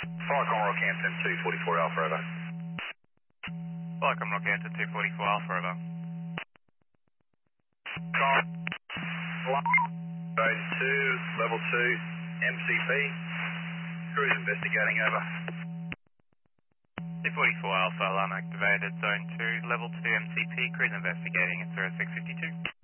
Fire Commodore Campton 244 Alpha over. Flight Commodore Canton 244 Alpha over. Road 2, level 2, MCP. Cruise investigating over. 244 Alpha, alarm activated, zone 2, level 2 MCP, cruise investigating at 0652.